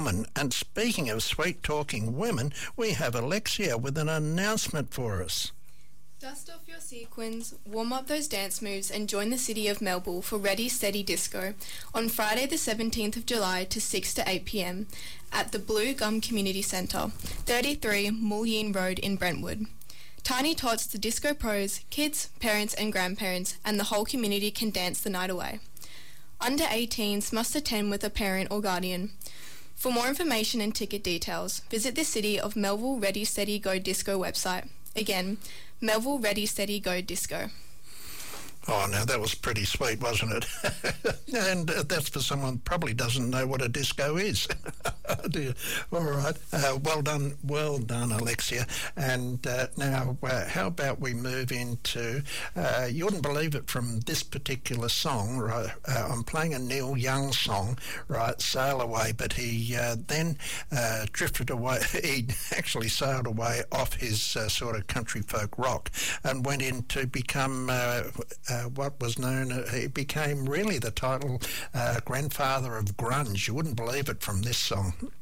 And speaking of sweet-talking women, we have Alexia with an announcement for us. Dust off your sequins, warm up those dance moves and join the City of Melville for Ready Steady Disco on Friday the 17th of July to 6 to 8 p.m. at the Blue Gum Community Centre, 33 Mulleen Road in Brentwood. Tiny Tots, the disco pros, kids, parents and grandparents and the whole community can dance the night away. Under 18s must attend with a parent or guardian. For more information and ticket details, visit the City of Melville Ready Steady Go Disco website. Again, Melville Ready Steady Go Disco. Oh, now that was pretty sweet, wasn't it? And that's for someone who probably doesn't know what a disco is. All right. Well done, Alexia. And now, how about we move into, you wouldn't believe it from this particular song, right? I'm playing a Neil Young song, right, Sail Away, but he then drifted away. He actually sailed away off his sort of country folk rock and went in to become what was known, he became really the title grandfather of grunge. You wouldn't believe it from this song.